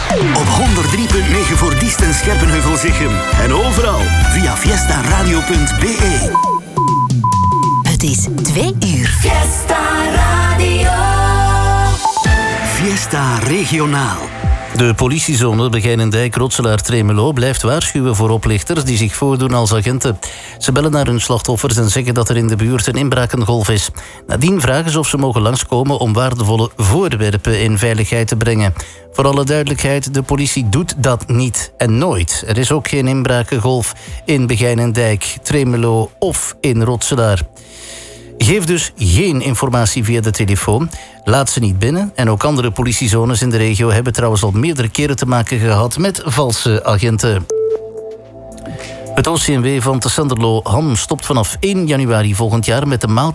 Op 103.9 voor Diest en Scherpenheuvel-Zichem. En overal via fiestaradio.be. Het is 2 uur. Fiesta Radio. Fiesta Regionaal. De politiezone Begijnendijk-Rotselaar-Tremelo blijft waarschuwen voor oplichters die zich voordoen als agenten. Ze bellen naar hun slachtoffers en zeggen dat er in de buurt een inbrakengolf is. Nadien vragen ze of ze mogen langskomen om waardevolle voorwerpen in veiligheid te brengen. Voor alle duidelijkheid, de politie doet dat niet en nooit. Er is ook geen inbrakengolf in Begijnendijk, Tremelo of in Rotselaar. Geef dus geen informatie via de telefoon. Laat ze niet binnen. En ook andere politiezones in de regio hebben trouwens al meerdere keren te maken gehad met valse agenten. Het OCMW van Tessenderlo-Ham stopt vanaf 1 januari volgend jaar met de